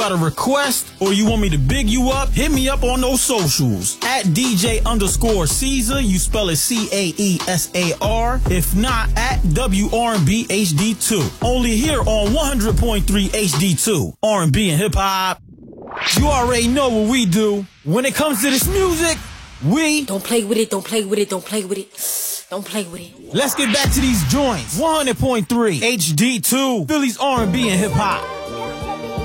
Got a request or you want me to big you up? Hit me up on those socials at DJ_Caesar. You spell it CAESAR. If not, at WRB HD2. Only here on 100.3 HD2. R&B and hip hop. You already know what we do. When it comes to this music, we don't play with it, don't play with it, don't play with it. Don't play with it. Let's get back to these joints. 100.3 HD2. Philly's R&B and hip hop.